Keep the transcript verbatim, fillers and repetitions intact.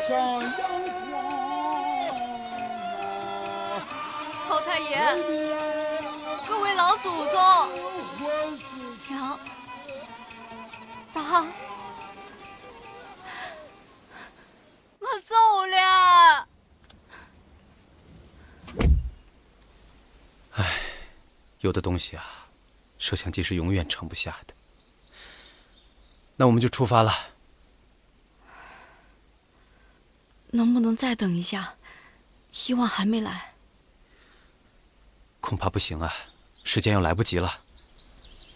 上阳老太爷，各位老祖宗，娘，爸，我走了。 唉，有的东西啊，摄像机是永远盛不下的。那我们就出发了。 能不能再等一下？伊万还没来。 恐怕不行啊，时间要来不及了。